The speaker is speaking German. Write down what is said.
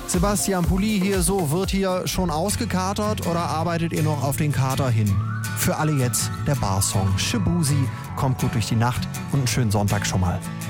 Sebastian Pulli hier, so, wird hier schon ausgekatert oder arbeitet ihr noch auf den Kater hin? Für alle jetzt der Barsong Shaboozey, kommt gut durch die Nacht und einen schönen Sonntag schon mal.